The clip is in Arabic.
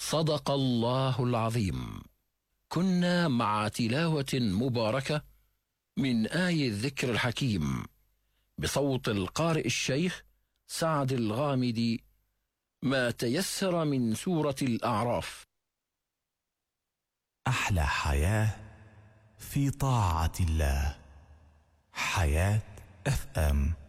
صدق الله العظيم. كنا مع تلاوة مباركة من آي الذكر الحكيم بصوت القارئ الشيخ سعد الغامدي، ما تيسر من سورة الأعراف. أحلى حياة في طاعة الله. حياة FM.